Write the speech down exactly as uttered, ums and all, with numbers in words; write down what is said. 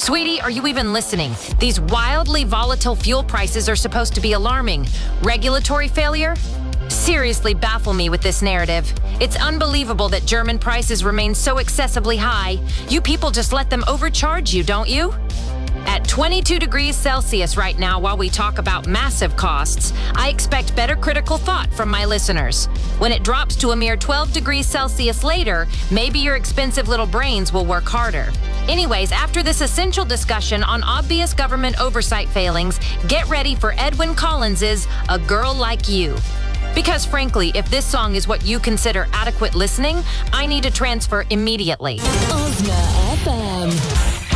Sweetie, are you even listening? These wildly volatile fuel prices are supposed to be alarming. Regulatory failure? Seriously baffle me with this narrative. It's unbelievable that German prices remain so excessively high. You people just let them overcharge you, don't you? At twenty-two degrees Celsius right now, while we talk about massive costs, I expect better critical thought from my listeners. When it drops to a mere twelve degrees Celsius later, maybe your expensive little brains will work harder. Anyways, after this essential discussion on obvious government oversight failings, get ready for Edwyn Collins's A Girl Like You. Because frankly, if this song is what you consider adequate listening, I need to transfer immediately. Osna F M.